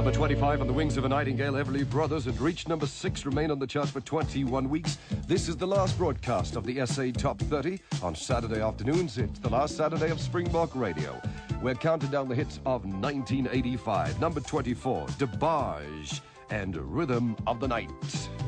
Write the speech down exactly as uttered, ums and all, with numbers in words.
Number twenty-five on the Wings of a Nightingale, Everly Brothers, and reached number six, remain on the chart for twenty-one weeks. This is the last broadcast of the S A Top thirty on Saturday afternoons. It's the last Saturday of Springbok Radio. We're counting down the hits of nineteen eighty-five. Number twenty-four, DeBarge and Rhythm of the Night.